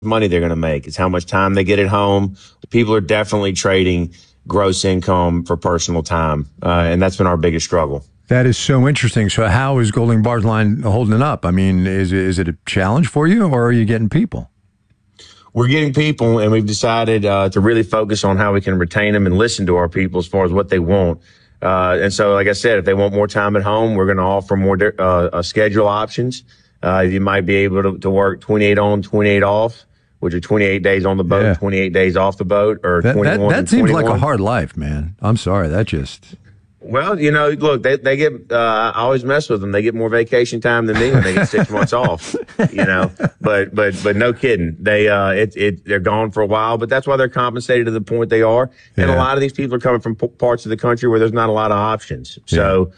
money they're going to make. It's how much time they get at home. People are definitely trading gross income for personal time. And that's been our biggest struggle. That is so interesting. So how is Golding Bars Line holding up? I mean, is it a challenge for you, or are you getting people? We're getting people, and we've decided to really focus on how we can retain them and listen to our people as far as what they want. And so, like I said, if they want more time at home, we're going to offer more schedule options. You might be able to work 28 on, 28 off, which are 28 days on the boat, 28 days off the boat, or 21 that seems like a hard life, man. I'm sorry. That just... Well, look, they get, I always mess with them. They get more vacation time than me when they get 6 months off, but no kidding. They're gone for a while, but that's why they're compensated to the point they are. And a lot of these people are coming from parts of the country where there's not a lot of options. So,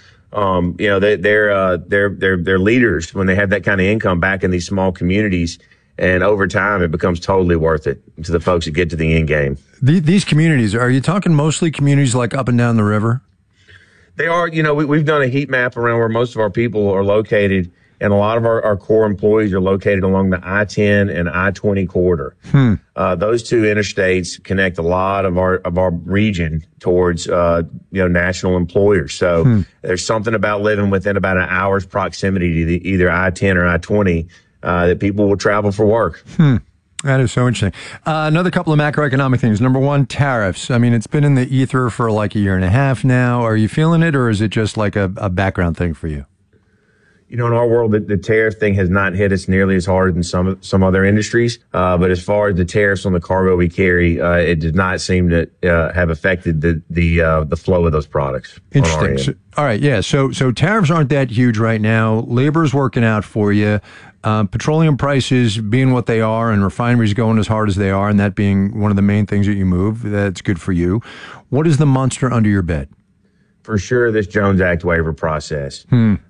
they're leaders when they have that kind of income back in these small communities. And over time, it becomes totally worth it to the folks that get to the end game. These communities, are you talking mostly communities like up and down the river? They are, we've done a heat map around where most of our people are located, and a lot of our core employees are located along the I-10 and I-20 corridor. Those two interstates connect a lot of our region towards, national employers. So there's something about living within about an hour's proximity to either I-10 or I-20 that people will travel for work. That is so interesting. Another couple of macroeconomic things. Number one, tariffs. I mean, it's been in the ether for like a year and a half now. Are you feeling it, or is it just like a background thing for you? In our world, the tariff thing has not hit us nearly as hard than some other industries. But as far as the tariffs on the cargo we carry, it did not seem to have affected the flow of those products. Interesting. So, all right, yeah. So tariffs aren't that huge right now. Labor's working out for you. Petroleum prices being what they are, and refineries going as hard as they are, and that being one of the main things that you move, that's good for you. What is the monster under your bed? For sure, this Jones Act waiver process.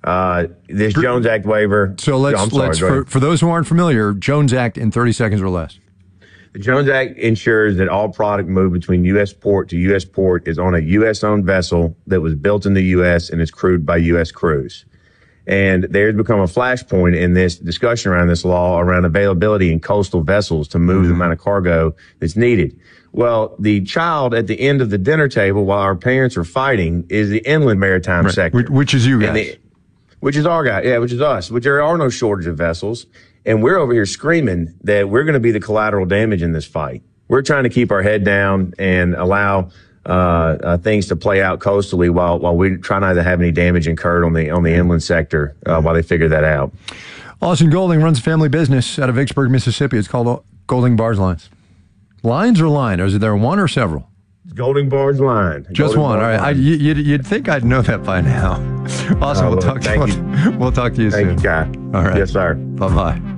This Jones Act waiver. So for those who aren't familiar, Jones Act in 30 seconds or less. The Jones Act ensures that all product moved between U.S. port to U.S. port is on a U.S.-owned vessel that was built in the U.S. and is crewed by U.S. crews. And there's become a flashpoint in this discussion around this law around availability in coastal vessels to move the amount of cargo that's needed. Well, the child at the end of the dinner table while our parents are fighting is the inland maritime sector. Which is you guys. Which is our guy. Yeah, which is us. Which there are no shortage of vessels. And we're over here screaming that we're going to be the collateral damage in this fight. We're trying to keep our head down and allow things to play out coastally while we try not to have any damage incurred on the inland sector while they figure that out. Austin Golding runs a family business out of Vicksburg, Mississippi. It's called Golding Bars Lines. Lines or line? Or is there one or several? Golding Bars Line. Just one. All right. You'd think I'd know that by now. Awesome. We'll talk to you soon. Thank you, Guy. All right. Yes, sir. Bye-bye.